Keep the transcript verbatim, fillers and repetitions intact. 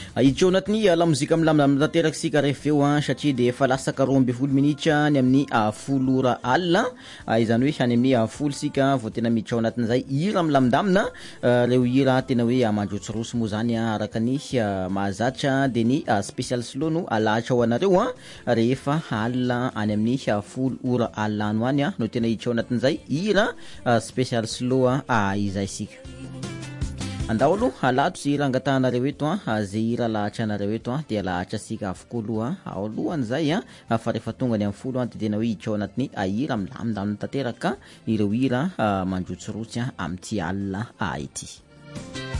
Iditro anatiny la mozika milamindamina tanteraky sika rehefa eo a satria de efa lasaka roa amby folo minitra ny amin'ny folo ora alina izany hoe hany amin'ny folo sika vao tena miditra ao anatin'izay hira milamindamina reo hira tena hoe mandrotsirotsy moa zany araka ny mahazatra de ny spécial slow no alahatra ho anareo a rehefa alina any amin'ny folo ora alina any hoany a no tena hiditra ao anatin'izay hira spécial slow a izay sika andao aloha alato zay hira angatahanareo eto a zay hira lahatra anareo eto a dia lahatra sika avokoa aloha ao alohan'izay a fa rehefa tonga ny amin'ny folo a dia tena hoe hiditra ao anatiny hira milamindamina tanteraka ireo hira mandrotsirotsy amin'ity alina ity